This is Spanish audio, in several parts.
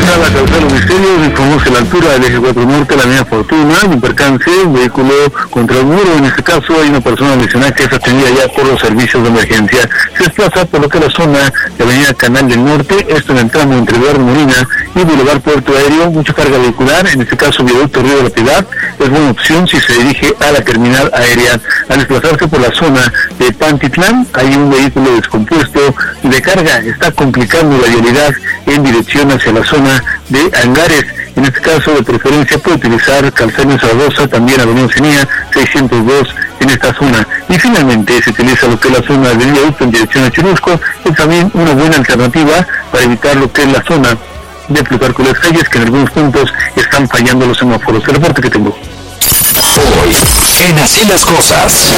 a la causal homicidio, informó que a la altura del eje 4 norte, la avenida Fortuna, un percance, un vehículo contra un muro. En este caso hay una persona lesionada que es atendida ya por los servicios de emergencia. Se desplaza por lo que es la zona de avenida Canal del Norte, esto en el tramo entre Eduardo Molina y Boulevard Puerto Aéreo. Mucha carga vehicular, en este caso viaducto Río de la Piedad, es buena opción si se dirige a la terminal aérea. Al desplazarse por la zona de Pantitlán, hay un vehículo descompuesto de carga, está complicando la vialidad en dirección hacia la zona de Angares. En este caso, de preferencia, puede utilizar Calzada Zaragoza, también Avenida Oceanía 602 en esta zona. Y finalmente, se utiliza lo que es la zona del viaducto en dirección a Churubusco, es también una buena alternativa para evitar lo que es la zona de Plutarco Elías Calles, que en algunos puntos están fallando los semáforos. El reporte que tengo. Hoy, en Así las Cosas.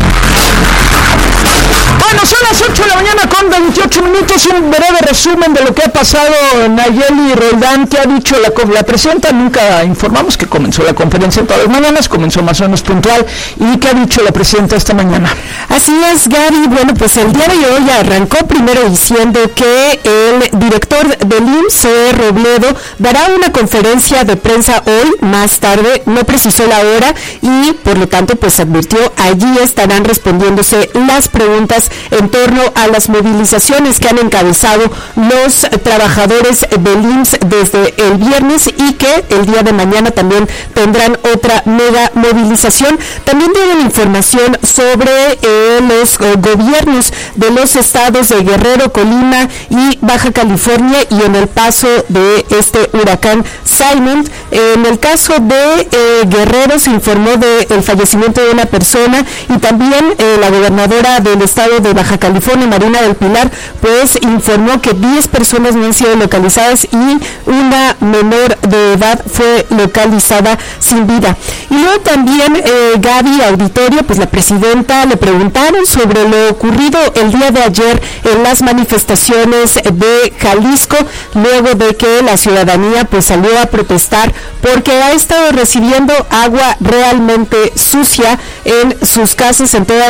Bueno, son las 8 de la mañana con 28 minutos, un breve resumen de lo que ha pasado. Nayeli Roldán, ¿qué ha dicho la presidenta? Nunca informamos que comenzó la conferencia todas las mañanas, comenzó más o menos puntual. ¿Y qué ha dicho la presidenta esta mañana? Así es, Gaby. Bueno, pues el día de hoy arrancó primero diciendo que el director del IMSS, Robledo, dará una conferencia de prensa hoy, más tarde, no precisó la hora y por lo tanto pues advirtió, allí estarán respondiéndose las preguntas en torno a las movilizaciones que han encabezado los trabajadores del IMSS desde el viernes y que el día de mañana también tendrán otra mega movilización. También dieron información sobre los gobiernos de los estados de Guerrero, Colima y Baja California y en el paso de este huracán Simon. En el caso de Guerrero se informó del fallecimiento de una persona y también la gobernadora del estado de Baja California, Marina del Pilar, pues informó que 10 personas no han sido localizadas y una menor de edad fue localizada sin vida. Y luego también, Gaby, auditorio, pues la presidenta le preguntaron sobre lo ocurrido el día de ayer en las manifestaciones de Jalisco, luego de que la ciudadanía pues salió a protestar porque ha estado recibiendo agua realmente sucia en sus casas en todo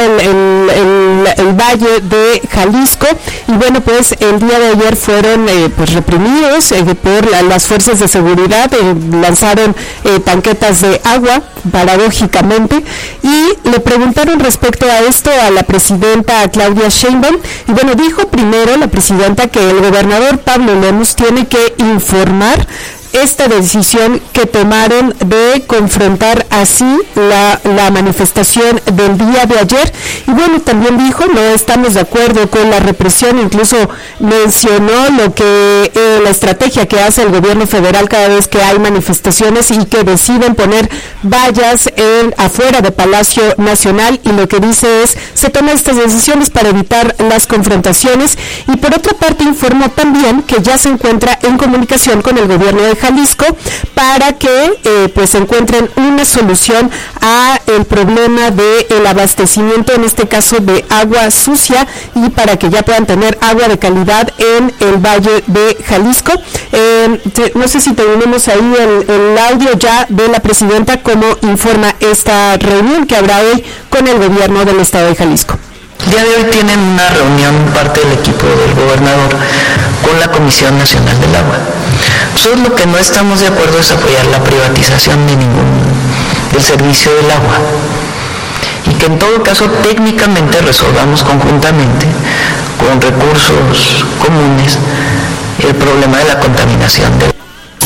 el valle de Jalisco. Y bueno, pues el día de ayer fueron pues reprimidos por las fuerzas de seguridad, lanzaron tanquetas de agua, paradójicamente, y le preguntaron respecto a esto a la presidenta Claudia Sheinbaum, y bueno, dijo primero la presidenta que el gobernador Pablo Lemus tiene que informar esta decisión que tomaron de confrontar así la manifestación del día de ayer. Y bueno, también dijo, no estamos de acuerdo con la represión, incluso mencionó lo que la estrategia que hace el gobierno federal cada vez que hay manifestaciones y que deciden poner vallas afuera de Palacio Nacional, y lo que dice es, se toman estas decisiones para evitar las confrontaciones. Y por otra parte informó también que ya se encuentra en comunicación con el gobierno de Jalisco para que pues encuentren una solución a el problema del abastecimiento, en este caso de agua sucia, y para que ya puedan tener agua de calidad en el Valle de Jalisco. No sé si tenemos ahí el audio ya de la presidenta, cómo informa esta reunión que habrá hoy con el gobierno del estado de Jalisco. El día de hoy tienen una reunión parte del equipo del gobernador con la Comisión Nacional del Agua. Nosotros lo que no estamos de acuerdo es apoyar la privatización del servicio del agua, y que en todo caso técnicamente resolvamos conjuntamente con recursos comunes el problema de la contaminación del agua.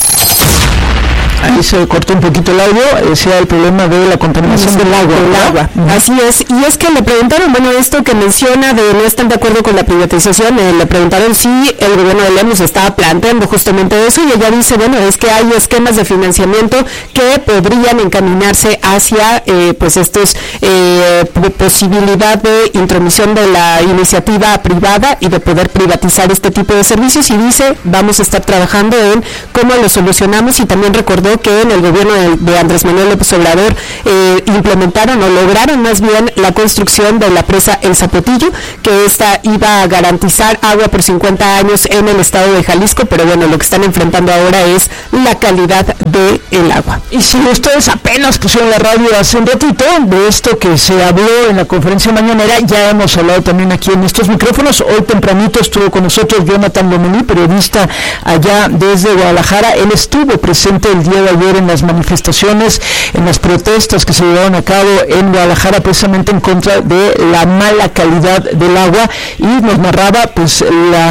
Ahí se cortó un poquito el audio, decía el problema de la contaminación del agua. Así es, y es que le preguntaron, bueno, esto que menciona de no están de acuerdo con la privatización, le preguntaron si el gobierno de Lemus estaba planteando justamente eso, y ella dice, bueno, es que hay esquemas de financiamiento que podrían encaminarse hacia pues estos posibilidad de intromisión de la iniciativa privada y de poder privatizar este tipo de servicios, y dice, vamos a estar trabajando en cómo lo solucionamos. Y también recordó que que en el gobierno de Andrés Manuel López Obrador implementaron o lograron más bien la construcción de la presa El Zapotillo, que esta iba a garantizar agua por 50 años en el estado de Jalisco, pero bueno, lo que están enfrentando ahora es la calidad del agua. Y si ustedes apenas pusieron la radio hace un ratito, de esto que se habló en la conferencia mañanera, ya hemos hablado también aquí en estos micrófonos. Hoy tempranito estuvo con nosotros Jonathan Lomelí, periodista allá desde Guadalajara. Él estuvo presente el día de ayer en las manifestaciones, en las protestas que se llevaron a cabo en Guadalajara, precisamente en contra de la mala calidad del agua, y nos narraba pues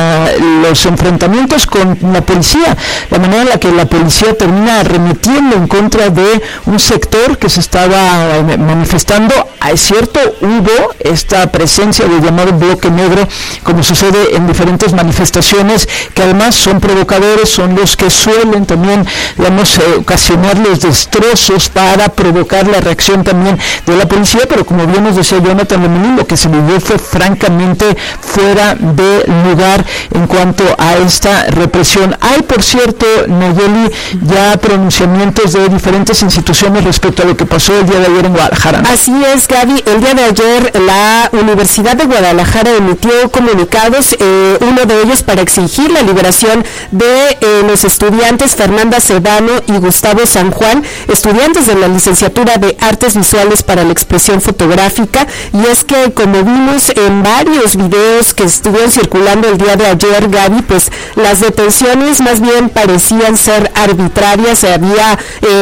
los enfrentamientos con la policía, la manera en la que la policía termina arremetiendo en contra de un sector que se estaba manifestando. Es cierto, hubo esta presencia del llamado bloque negro, como sucede en diferentes manifestaciones, que además son provocadores, son los que suelen también, digamos, ocasionar los destrozos para provocar la reacción también de la policía, pero como bien nos decía Jonathan Lomelí, lo que se vivió fue francamente fuera de lugar en cuanto a esta represión. Hay, por cierto, Nayeli, ya pronunciamientos de diferentes instituciones respecto a lo que pasó el día de ayer en Guadalajara, ¿no? Así es, Gaby. El día de ayer la Universidad de Guadalajara emitió comunicados, uno de ellos para exigir la liberación de los estudiantes Fernanda Sedano y Gustavo San Juan, estudiantes de la licenciatura de Artes Visuales para la Expresión Fotográfica. Y es que, como vimos en varios videos que estuvieron circulando el día de ayer, Gaby, pues las detenciones más bien parecían ser arbitrarias. Había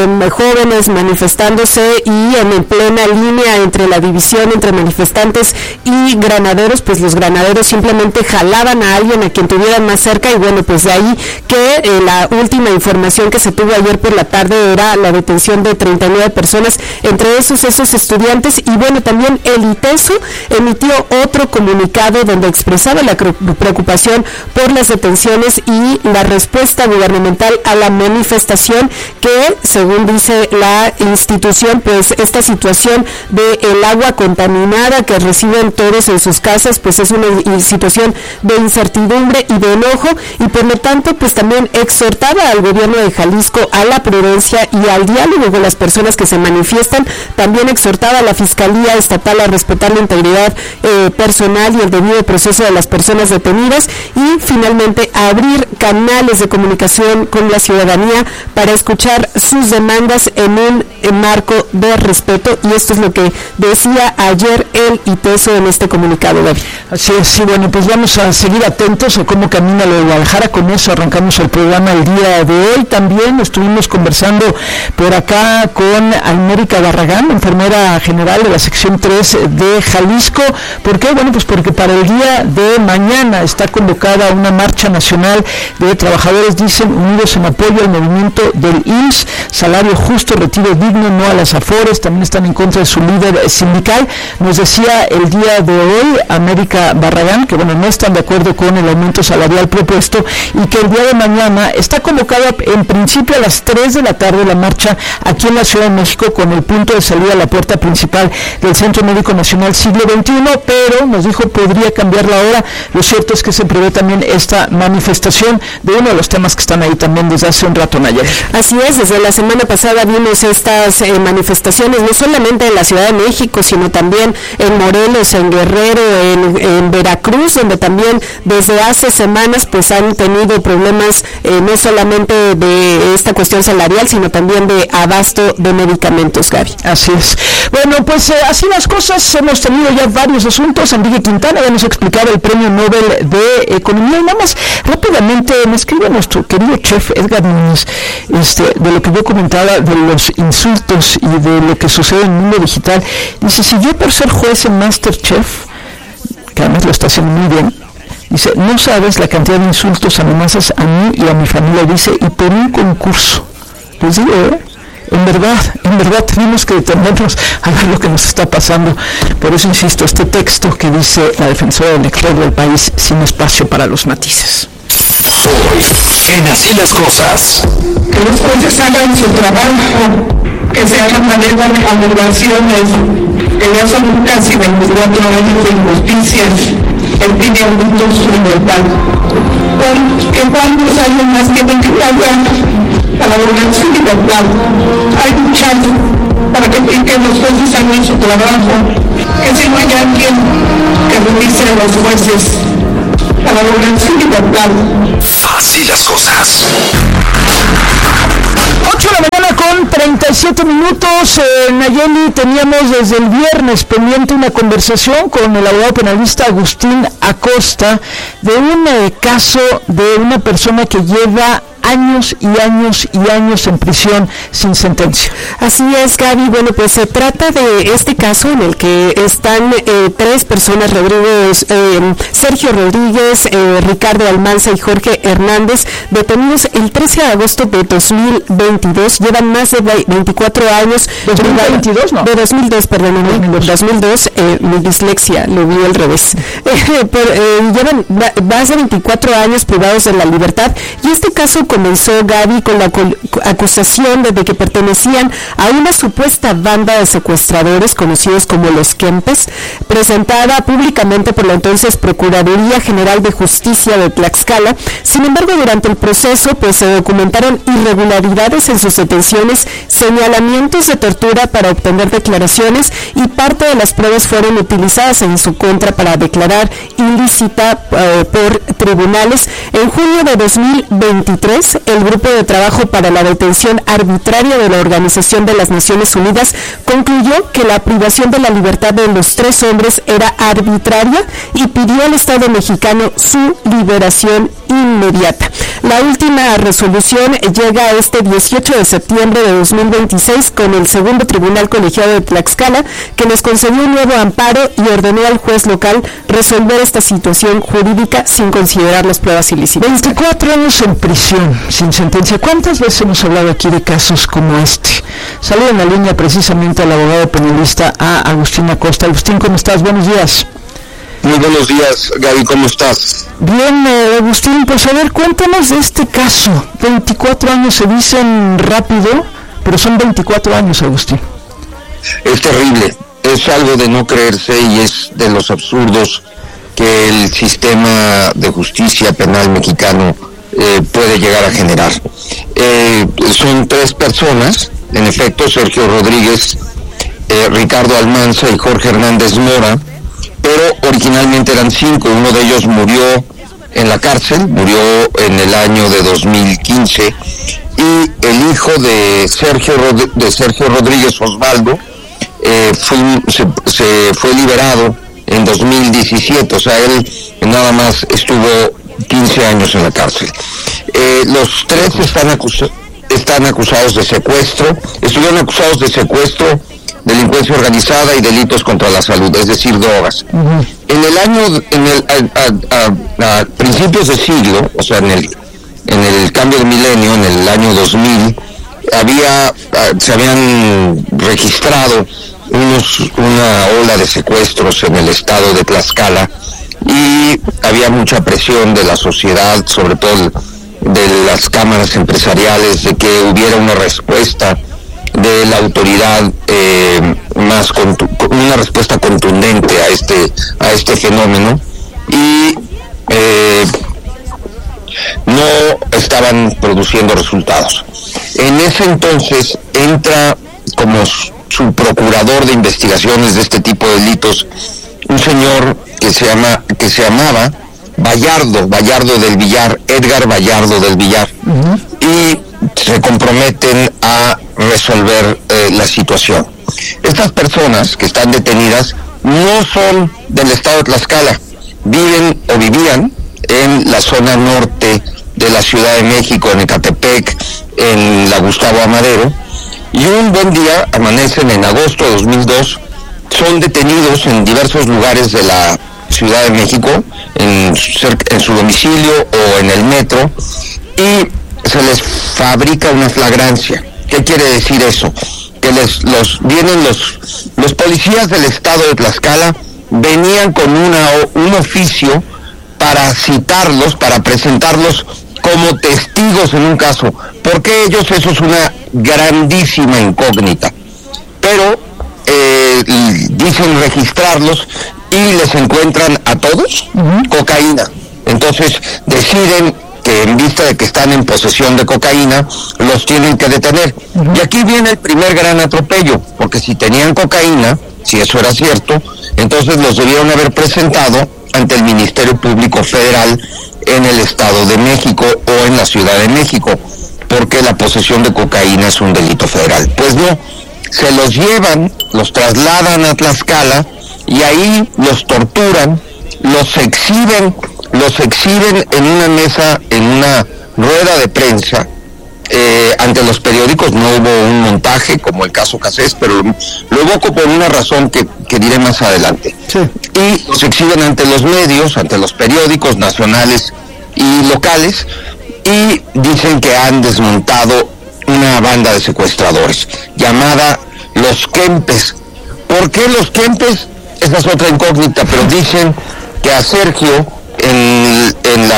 jóvenes manifestándose y en plena línea entre la división entre manifestantes y granaderos, pues los granaderos simplemente jalaban a alguien a quien tuvieran más cerca, y bueno, pues de ahí que la última información que se tuvo ayer por la tarde era la detención de 39 personas, entre esos estudiantes. Y bueno, también el ITESO emitió otro comunicado donde expresaba la preocupación por las detenciones y la respuesta gubernamental a la manifestación, que según dice la institución, pues esta situación de el agua contaminada que reciben todos en sus casas, pues es una situación de incertidumbre y de enojo, y por lo tanto pues también exhortaba al gobierno de Jalisco a la prudencia y al diálogo con las personas que se manifiestan. También exhortaba a la Fiscalía Estatal a respetar la integridad personal y el debido proceso de las personas detenidas, y finalmente a abrir canales de comunicación con la ciudadanía para escuchar sus demandas en un marco de respeto. Y esto es lo que decía ayer el ITESO en este comunicado, Gaby. Así es, sí, bueno, pues vamos a seguir atentos a cómo camina lo de Guadalajara. Con eso arrancamos el programa el día de hoy. También estuvimos conversando por acá con América Barragán, enfermera general de la sección 3 de Jalisco. ¿Por qué? Bueno, pues porque para el día de mañana está convocada una marcha nacional de trabajadores, dicen, unidos en apoyo al movimiento del IMSS, salario justo, retiro digno, no a las afores. También están en contra de su líder sindical. Nos decía el día de hoy América Barragán que, bueno, no están de acuerdo con el aumento salarial propuesto, y que el día de mañana está convocada en principio a las 3 de la tarde la marcha aquí en la Ciudad de México, con el punto de salida a la puerta principal del Centro Médico Nacional Siglo XXI, pero nos dijo podría cambiar la hora. Lo cierto es que se prevé también esta manifestación de uno de los temas que están ahí también desde hace un rato, Nayeli. Así es, desde la semana pasada vimos estas manifestaciones, no solamente en la Ciudad de México, sino también en Morelos, en Guerrero, en Veracruz, donde también desde hace semanas pues han tenido problemas no solamente de esta cuestión salarial, sino también de abasto de medicamentos, Gaby. Así es. Bueno, pues así las cosas. Hemos tenido ya varios asuntos. Enrique Quintana ya nos explicaba el Premio Nobel de Economía, y nada más rápidamente me escribe nuestro querido chef Edgar Núñez de lo que yo comentaba de los insultos y de lo que sucede en el mundo digital. Dice, si yo por ser juez en MasterChef, que además lo está haciendo muy bien, dice, no sabes la cantidad de insultos, amenazas a mí y a mi familia, dice, y por un concurso. Les digo, en verdad tenemos que detenernos a ver lo que nos está pasando. Por eso insisto, este texto que dice la defensora del lector del país, sin espacio para los matices. Hoy, en Así las Cosas. Que los jueces hagan su trabajo, que se hagan valer averiguaciones, que ya son casi 24 años de injusticia. Él pide aumento su libertad. ¿Cuántos años más tienen que pagar para lograr su libertad. Hay luchado para que los jueces hagan su trabajo, que si no hay alguien que revise a los jueces para lograr su libertad. Así las cosas. 8 de la mañana con 37 minutos. Nayeli, teníamos desde el viernes pendiente una conversación con el abogado penalista Agustín Acosta de un caso de una persona que lleva años y años y años en prisión sin sentencia. Así es, Gaby. Bueno, pues se trata de este caso en el que están tres personas, Sergio Rodríguez, Ricardo Almanza y Jorge Hernández, detenidos el 13 de agosto de 2022. Llevan más de 24 años. 2022, ¿no? De 2002, perdón, 2002, mi dislexia, lo vi al revés. Llevan más de 24 años privados de la libertad, y este caso comenzó, Gaby, con la acusación de que pertenecían a una supuesta banda de secuestradores conocidos como los Kempes, presentada públicamente por la entonces Procuraduría General de Justicia de Tlaxcala. Sin embargo, durante el proceso pues se documentaron irregularidades en sus detenciones, señalamientos de tortura para obtener declaraciones, y parte de las pruebas fueron utilizadas en su contra para declarar ilícita por tribunales. En junio de 2023, el Grupo de Trabajo para la Detención Arbitraria de la Organización de las Naciones Unidas concluyó que la privación de la libertad de los tres hombres era arbitraria y pidió al Estado mexicano su liberación inmediata. La última resolución llega este 18 de septiembre de 2026 con el segundo Tribunal Colegiado de Tlaxcala, que les concedió un nuevo amparo y ordenó al juez local resolver esta situación jurídica sin considerar las pruebas ilícitas. 24 años en prisión sin sentencia. ¿Cuántas veces hemos hablado aquí de casos como este? Salió en la línea precisamente al abogado penalista a Agustín Acosta. Agustín, ¿cómo estás? Buenos días. Muy buenos días, Gaby, ¿cómo estás? Bien, Agustín, pues a ver, cuéntanos de este caso. 24 años se dicen rápido, pero son 24 años, Agustín. Es terrible, es algo de no creerse, y es de los absurdos que el sistema de justicia penal mexicano puede llegar a generar. Son tres personas, en efecto, Sergio Rodríguez, Ricardo Almanza y Jorge Hernández Mora, pero originalmente eran 5. Uno de ellos murió en la cárcel, murió en el año de 2015, y el hijo de Sergio Rodríguez, Osvaldo, se fue liberado en 2017, o sea, él nada más estuvo 15 años en la cárcel. Los tres están acusados de secuestro, estuvieron acusados de secuestro, delincuencia organizada y delitos contra la salud, es decir, drogas. Uh-huh. A principios de siglo, o sea, en el cambio de milenio, en el año 2000, se habían registrado una ola de secuestros en el estado de Tlaxcala, y había mucha presión de la sociedad, sobre todo de las cámaras empresariales, de que hubiera una respuesta de la autoridad, una respuesta contundente a este fenómeno, y no estaban produciendo resultados. En ese entonces entra como su procurador de investigaciones de este tipo de delitos un señor que se llamaba Vallardo del Villar, Edgar Vallardo del Villar, uh-huh. Y se comprometen a resolver la situación. Estas personas que están detenidas no son del estado de Tlaxcala, vivían en la zona norte de la Ciudad de México, en Ecatepec, en la Gustavo Amadero, y un buen día amanecen en agosto de 2002, son detenidos en diversos lugares de la Ciudad de México, en su domicilio o en el metro, y se les fabrica una flagrancia. ¿Qué quiere decir eso? Que vienen los policías del estado de Tlaxcala, venían con un oficio para citarlos, para presentarlos como testigos en un caso. ¿Por qué ellos? Eso es una grandísima incógnita. Pero dicen registrarlos y les encuentran a todos cocaína. Entonces deciden que en vista de que están en posesión de cocaína, los tienen que detener. Y aquí viene el primer gran atropello, porque si tenían cocaína, si eso era cierto, entonces los debieron haber presentado ante el Ministerio Público Federal en el Estado de México o en la Ciudad de México, porque la posesión de cocaína es un delito federal. Pues no, se los llevan, los trasladan a Tlaxcala y ahí los torturan, los exhiben en una mesa, en una rueda de prensa, ante los periódicos. No hubo un montaje como el caso Cassés, pero lo evoco por una razón que diré más adelante. Sí. Y los exhiben ante los medios, ante los periódicos nacionales y locales, y dicen que han desmontado una banda de secuestradores llamada Los Kempes. ¿Por qué Los Kempes? Esa es otra incógnita, pero dicen que a Sergio en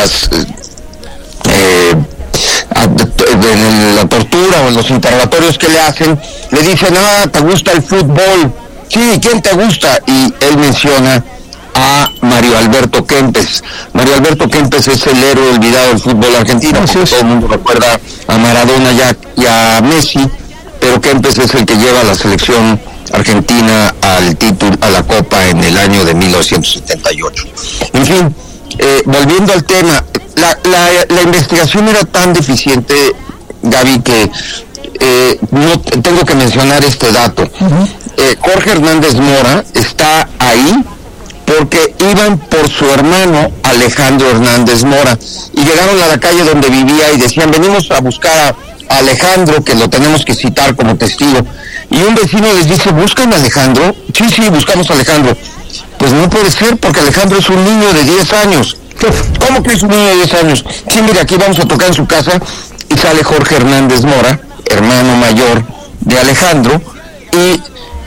la tortura o en los interrogatorios que le hacen, le dicen: ¿te gusta el fútbol? Sí, ¿quién te gusta? Y él menciona a Mario Alberto Kempes. Mario Alberto Kempes es el héroe olvidado del fútbol argentino. Todo el mundo recuerda a Maradona y a Messi, pero Kempes es el que lleva a la selección argentina al título, a la Copa en el año de 1978. En fin, volviendo al tema, la investigación era tan deficiente, Gaby, que no tengo que mencionar este dato. Jorge Hernández Mora está ahí porque iban por su hermano Alejandro Hernández Mora y llegaron a la calle donde vivía y decían: venimos a buscar a Alejandro, que lo tenemos que citar como testigo. Y un vecino les dice: ¿buscan a Alejandro? Sí, buscamos a Alejandro. Pues no puede ser, porque Alejandro es un niño de 10 años. ¿Cómo que es un niño de 10 años? Sí, mira, aquí vamos a tocar en su casa, y sale Jorge Hernández Mora, hermano mayor de Alejandro, y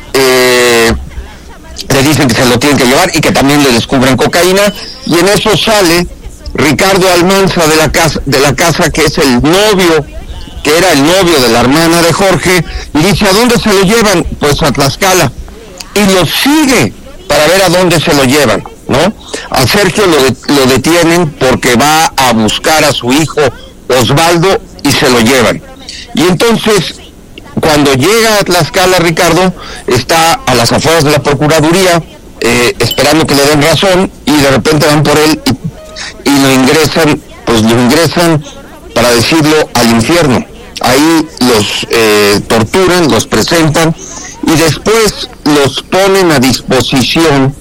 le dicen que se lo tienen que llevar y que también le descubren cocaína, y en eso sale Ricardo Almanza de la casa, que es el novio, que era el novio de la hermana de Jorge, y dice: ¿a dónde se lo llevan? Pues a Tlaxcala. Y lo sigue para ver a dónde se lo llevan, ¿no? A Sergio lo detienen porque va a buscar a su hijo Osvaldo y se lo llevan. Y entonces, cuando llega a Tlaxcala, Ricardo está a las afueras de la Procuraduría, esperando que le den razón, y de repente van por él y lo ingresan, para decirlo, al infierno. Ahí los torturan, los presentan y después los ponen a disposición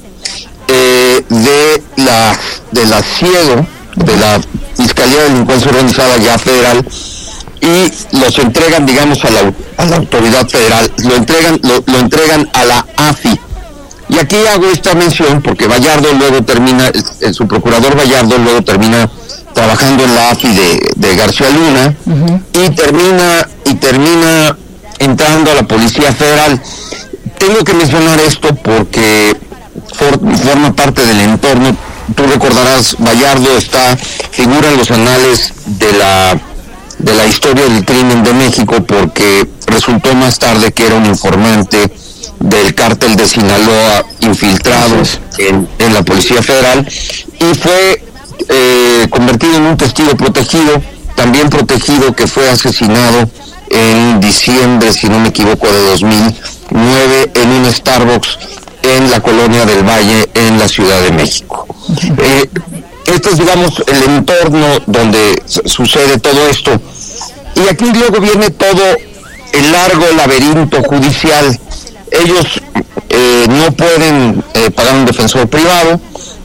de la CIEDO, de la Fiscalía de Delincuencia Organizada ya federal, y los entregan, digamos, a la autoridad federal, lo entregan a la AFI. Y aquí hago esta mención porque Vallardo luego termina, su procurador Vallardo luego termina trabajando en la AFI de García Luna, y termina entrando a la Policía Federal. Tengo que mencionar esto porque forma parte del entorno. Tú recordarás, Vallardo figura en los anales de la historia del crimen de México, porque resultó más tarde que era un informante del cártel de Sinaloa infiltrado en la Policía Federal, y fue convertido en un testigo protegido, también protegido, que fue asesinado en diciembre, si no me equivoco, de 2009 en un Starbucks en la Colonia del Valle, en la Ciudad de México. Este es, digamos, el entorno donde sucede todo esto. Y aquí luego viene todo el largo laberinto judicial. Ellos no pueden pagar un defensor privado,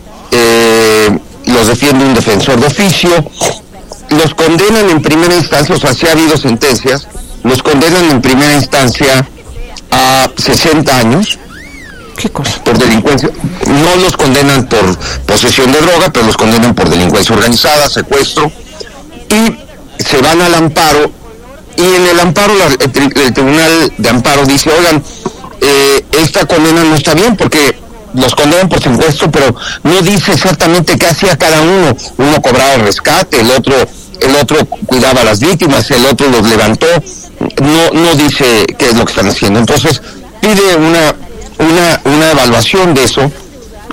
los defiende un defensor de oficio, los condenan en primera instancia, o sea, si ha habido sentencias, los condenan en primera instancia a 60 años. ¿Qué cosa? Por delincuencia. No los condenan por posesión de droga, pero los condenan por delincuencia organizada, secuestro, y se van al amparo, y en el amparo el Tribunal de Amparo dice: oigan, esta condena no está bien porque los condenan por secuestro, pero no dice exactamente qué hacía cada uno. Uno cobraba el rescate, el otro cuidaba a las víctimas, el otro los levantó. No dice qué es lo que están haciendo. Entonces pide una evaluación de eso,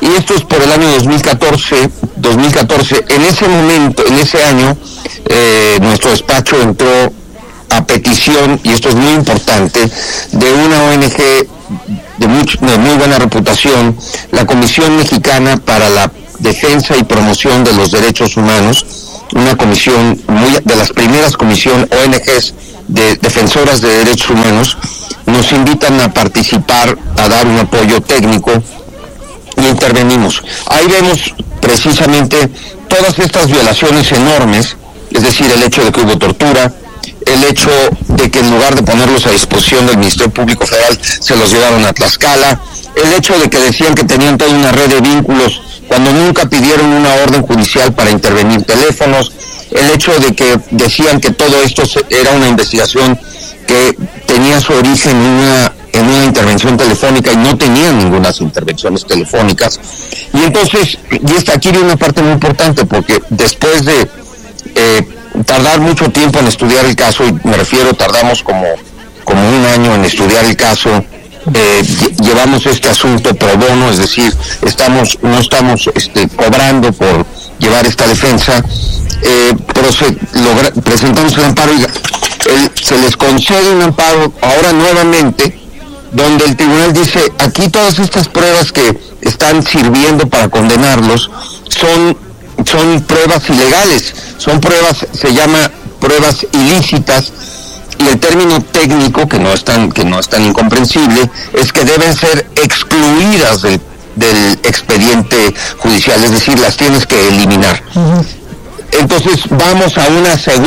y esto es por el año 2014. En ese momento, en ese año, nuestro despacho entró a petición, y esto es muy importante, de una ONG de muy buena reputación, la Comisión Mexicana para la Defensa y Promoción de los Derechos Humanos, una comisión de las primeras ONGs de defensoras de derechos humanos. Nos invitan a participar, a dar un apoyo técnico, y intervenimos. Ahí vemos precisamente todas estas violaciones enormes, es decir, el hecho de que hubo tortura, el hecho de que en lugar de ponerlos a disposición del Ministerio Público Federal, se los llevaron a Tlaxcala, el hecho de que decían que tenían toda una red de vínculos cuando nunca pidieron una orden judicial para intervenir teléfonos, el hecho de que decían que todo esto era una investigación que tenía su origen en una intervención telefónica, y no tenían ninguna intervenciones telefónicas. Y entonces, aquí viene una parte muy importante, porque después de tardar mucho tiempo en estudiar el caso, y me refiero, tardamos como un año en estudiar el caso, llevamos este asunto pro bono, es decir, no estamos cobrando por llevar esta defensa, pero presentamos el amparo, y se les concede un amparo ahora nuevamente, donde el tribunal dice: aquí todas estas pruebas que están sirviendo para condenarlos son pruebas ilegales, son pruebas, se llama pruebas ilícitas, y el término técnico, que no es tan incomprensible, es que deben ser excluidas del expediente judicial, es decir, las tienes que eliminar. Uh-huh. Entonces vamos a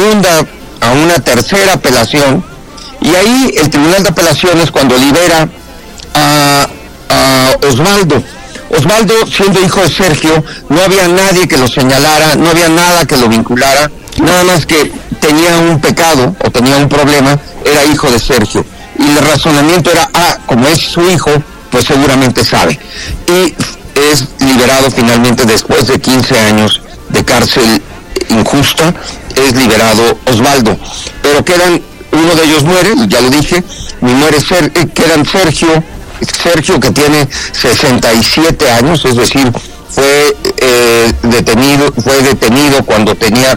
una tercera apelación, y ahí el Tribunal de Apelaciones, cuando libera a Osvaldo, siendo hijo de Sergio, no había nadie que lo señalara, no había nada que lo vinculara, nada más que tenía un pecado o tenía un problema, era hijo de Sergio, y el razonamiento era: como es su hijo, pues seguramente sabe. Y es liberado finalmente, después de 15 años de cárcel injusta, es liberado Osvaldo. Pero uno de ellos muere, ya lo dije, quedan Sergio, que tiene 67 años, es decir, fue detenido cuando tenía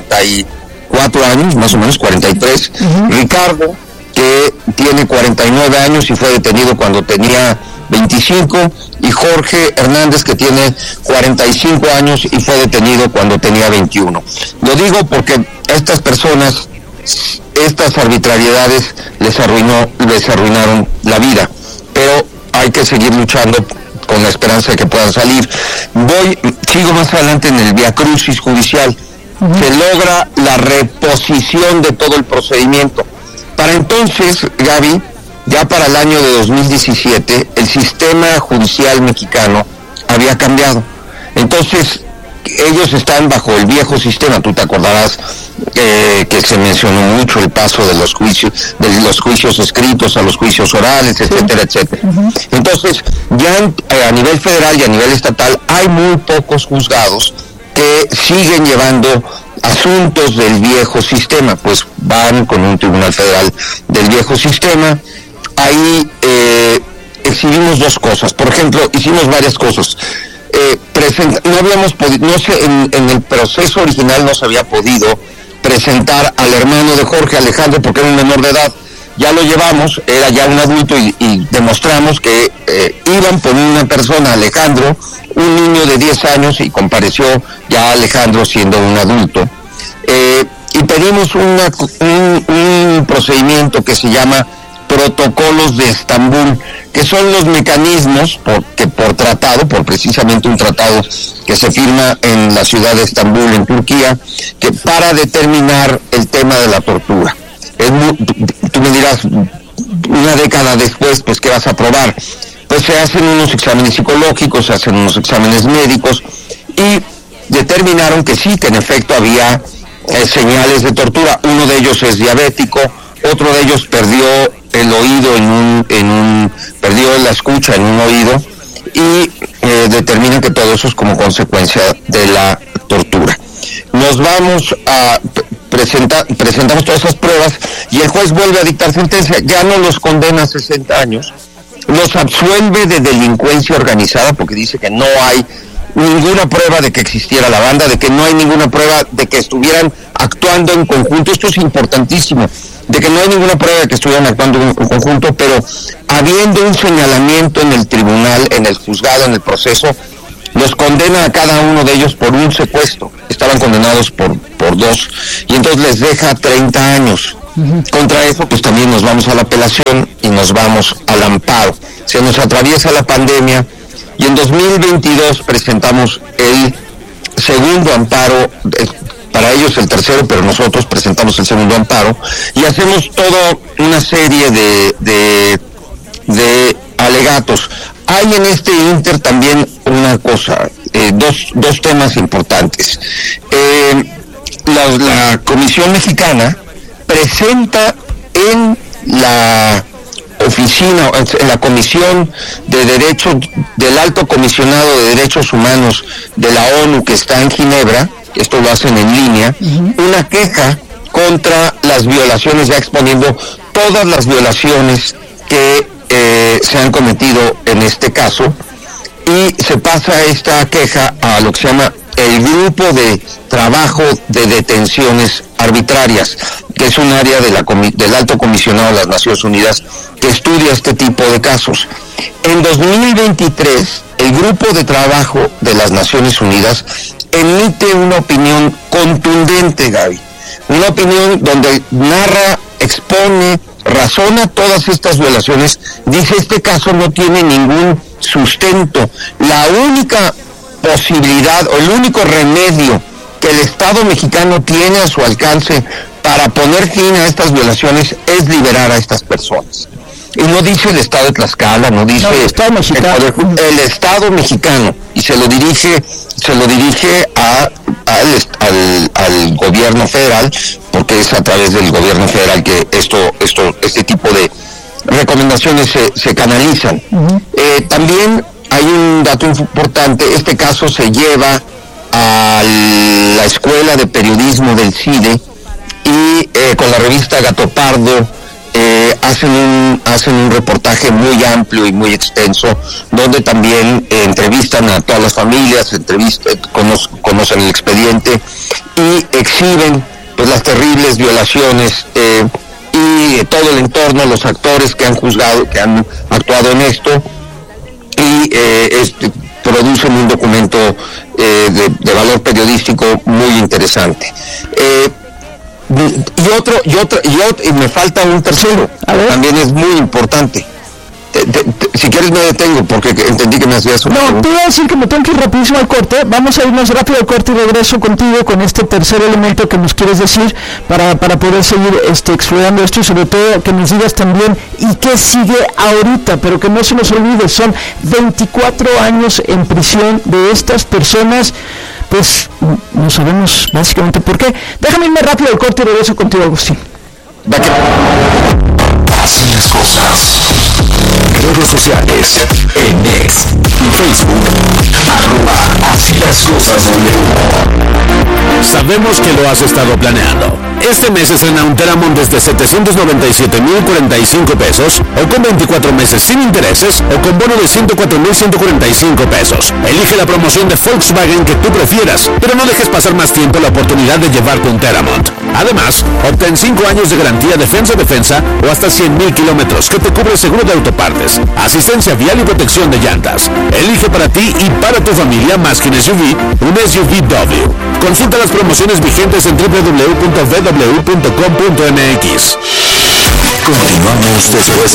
44 años, más o menos 43. Uh-huh. Ricardo, que tiene 49 años y fue detenido cuando tenía 25, y Jorge Hernández, que tiene 45 años y fue detenido cuando tenía 21. Lo digo porque estas personas, estas arbitrariedades les arruinaron la vida, pero hay que seguir luchando con la esperanza de que puedan salir. Sigo más adelante en el viacrucis judicial. Uh-huh. Se logra la reposición de todo el procedimiento. Para entonces, Gaby, ya para el año de 2017, el sistema judicial mexicano había cambiado. Entonces, ellos están bajo el viejo sistema. Tú te acordarás que se mencionó mucho el paso de los juicios escritos a los juicios orales, etcétera, etcétera. Uh-huh. Entonces, ya a nivel federal y a nivel estatal hay muy pocos juzgados que siguen llevando asuntos del viejo sistema, pues van con un tribunal federal del viejo sistema. Ahí exhibimos dos cosas. Por ejemplo, hicimos varias cosas. No habíamos podido, en el proceso original no se había podido presentar al hermano de Jorge, Alejandro, porque era un menor de edad. Ya lo llevamos, era ya un adulto, y demostramos que iban por una persona, Alejandro, un niño de 10 años, y compareció ya Alejandro siendo un adulto. Y pedimos un procedimiento que se llama protocolos de Estambul, que son los mecanismos por precisamente un tratado que se firma en la ciudad de Estambul, en Turquía, que para determinar el tema de la tortura. Tú me dirás, una década después, pues, ¿qué vas a probar? Pues se hacen unos exámenes psicológicos, se hacen unos exámenes médicos, y determinaron que sí, que en efecto había señales de tortura. Uno de ellos es diabético, otro de ellos perdió el oído perdió la escucha en un oído, y determinan que todo eso es como consecuencia de la tortura. Nos vamos a presentamos todas esas pruebas, y el juez vuelve a dictar sentencia. Ya no los condena a 60 años, nos absuelve de delincuencia organizada porque dice que no hay ninguna prueba de que existiera la banda, de que no hay ninguna prueba de que estuvieran actuando en conjunto. Esto es importantísimo, de que no hay ninguna prueba de que estuvieran actuando en conjunto, pero habiendo un señalamiento en el tribunal, en el juzgado, en el proceso, los condena a cada uno de ellos por un secuestro. Estaban condenados por 2, y entonces les deja 30 años. Contra eso, pues también nos vamos a la apelación y nos vamos al amparo. Se nos atraviesa la pandemia, y en 2022 presentamos el segundo amparo, para ellos el tercero, pero nosotros presentamos el segundo amparo, y hacemos toda una serie de alegatos. Hay en este ínter también una cosa, dos temas importantes. La Comisión Mexicana presenta en la oficina, en la Comisión de Derechos del Alto Comisionado de Derechos Humanos de la ONU, que está en Ginebra, esto lo hacen en línea, una queja contra las violaciones, ya exponiendo todas las violaciones que se han cometido en este caso, y se pasa esta queja a lo que se llama el Grupo de Trabajo de Detenciones Arbitrarias, que es un área del Alto Comisionado de las Naciones Unidas que estudia este tipo de casos. En 2023, el Grupo de Trabajo de las Naciones Unidas emite una opinión contundente, Gaby, una opinión donde narra, expone, razona todas estas violaciones. Dice: este caso no tiene ningún sustento. La única posibilidad o el único remedio que el Estado mexicano tiene a su alcance para poner fin a estas violaciones es liberar a estas personas. Y no dice el Estado de Tlaxcala, no dice el Estado mexicano, el Estado mexicano, y se lo dirige al gobierno federal, porque es a través del gobierno federal que este tipo de recomendaciones se canalizan. También hay un dato importante: este caso se lleva a la Escuela de Periodismo del CIDE, y con la revista Gato Pardo hacen un reportaje muy amplio y muy extenso, donde también entrevistan a todas las familias, conocen el expediente y exhiben pues las terribles violaciones y todo el entorno, los actores que han actuado en esto, y producen un documento de valor periodístico muy interesante. Y me falta un tercero, también es muy importante. Si quieres me detengo, porque entendí que me hacías una pregunta. Te iba a decir que me tengo que ir rapidísimo al corte. Vamos a irnos rápido al corte y regreso contigo con este tercer elemento que nos quieres decir para poder seguir explorando esto, y sobre todo que nos digas también y qué sigue ahorita, pero que no se nos olvide, son 24 años en prisión de estas personas. Pues no sabemos básicamente por qué. Déjame irme rápido al corte y regreso contigo, Agustín. Así las cosas. Redes sociales, en X y Facebook, @Así las cosas W. Sabemos que lo has estado planeando. Este mes estrena un Teramont desde 797,045 pesos, o con 24 meses sin intereses, o con bono de 104,145 pesos. Elige la promoción de Volkswagen que tú prefieras, pero no dejes pasar más tiempo la oportunidad de llevarte un Teramont. Además, obtén 5 años de garantía defensa o hasta 100,000 kilómetros que te cubre seguro de autopartes, asistencia vial y protección de llantas. Elige para ti y para tu familia más que un SUV, un SUV-W. Consulta las promociones vigentes en www.vw.com.mx. Continuamos después